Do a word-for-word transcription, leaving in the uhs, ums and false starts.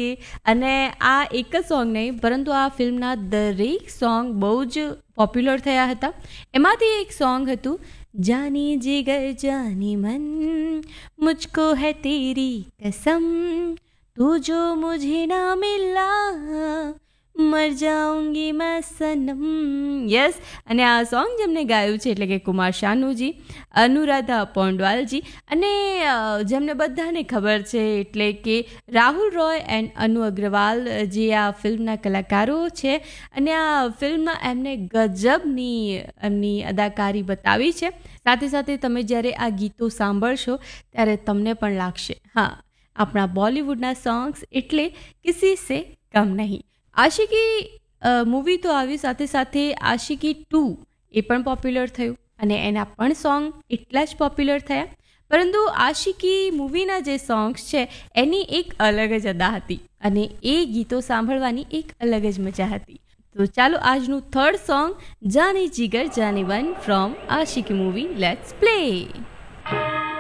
અને આ એક જ સોંગ નહીં પરંતુ આ ફિલ્મના દરેક સોંગ બહુ જ પોપ્યુલર થયા હતા. એમાંથી એક સોંગ હતું જાની જીગર જાની મન મુझको है तेरी कसम તું જો મુझे ના મિલા મર જાઉંગી મેં સનમ. યસ, અને આ સોંગ જેમને ગાયું છે એટલે કે કુમાર શાનુજી, અનુરાધા પૌંડવાલજી અને જેમને બધાને ખબર છે એટલે કે રાહુલ રોય એન્ડ અનુ અગ્રવાલ જે આ ફિલ્મના કલાકારો છે. અને આ ફિલ્મમાં એમને ગજબની એમની અદાકારી બતાવી છે. સાથે સાથે તમે જ્યારે આ ગીતો સાંભળશો ત્યારે તમને પણ લાગશે હા આપણા બોલિવૂડના સોંગ્સ એટલે કિસી સે કમ નહીં. આશિકી મૂવી તો આવી, સાથે સાથે આશિકી ટુ એ પણ પોપ્યુલર થયું અને એના પણ સોંગ એટલા જ પોપ્યુલર થયા. પરંતુ આશિકી મૂવીના જે સોંગ્સ છે એની એક અલગ જ અદા હતી અને એ ગીતો સાંભળવાની એક અલગ જ મજા હતી. તો ચાલો આજનું third song Jani Jigar Jani one from Aashiqui movie let's play.